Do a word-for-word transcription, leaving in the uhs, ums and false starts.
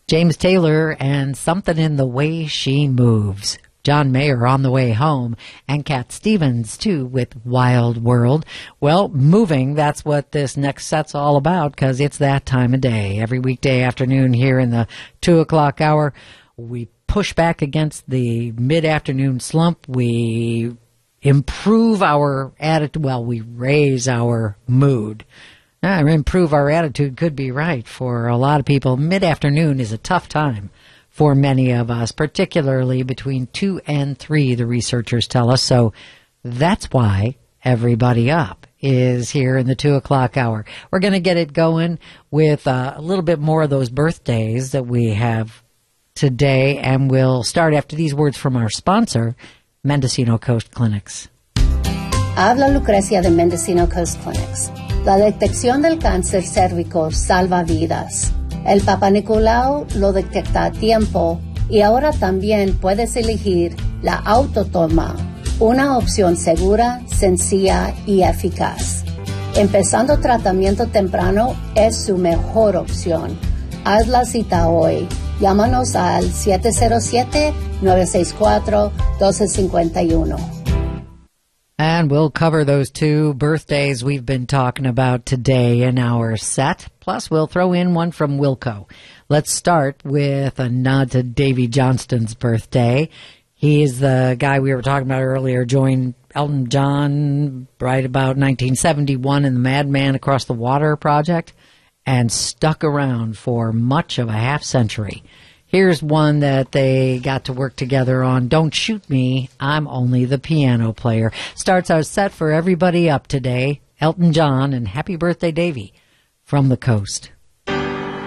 James Taylor and Something in the Way She Moves. John Mayer on the way home, and Cat Stevens, too, with Wild World. Well, moving, that's what this next set's all about, because it's that time of day. Every weekday afternoon here in the two o'clock hour, we push back against the mid-afternoon slump. We improve our attitude. Well, we raise our mood. Now, improve our attitude could be right for a lot of people. Mid-afternoon is a tough time for many of us, particularly between two and three, the researchers tell us. So that's why Everybody Up is here in the two o'clock hour. We're going to get it going with uh, a little bit more of those birthdays that we have today, and we'll start after these words from our sponsor, Mendocino Coast Clinics. Habla Lucrecia de Mendocino Coast Clinics. La detección del cáncer cérvico salva vidas. El Papa Nicolau lo detecta a tiempo y ahora también puedes elegir la autotoma, una opción segura, sencilla y eficaz. Empezando tratamiento temprano es su mejor opción. Haz la cita hoy. Llámanos al siete cero siete, nueve seis cuatro, uno dos cinco uno. And we'll cover those two birthdays we've been talking about today in our set. Plus, we'll throw in one from Wilco. Let's start with a nod to Davy Johnston's birthday. He's the guy we were talking about earlier, joined Elton John right about nineteen seventy-one in the Madman Across the Water project, and stuck around for much of a half century. Here's one that they got to work together on, Don't Shoot Me, I'm Only the Piano Player. Starts our set for Everybody Up today, Elton John and Happy Birthday Davy from the coast.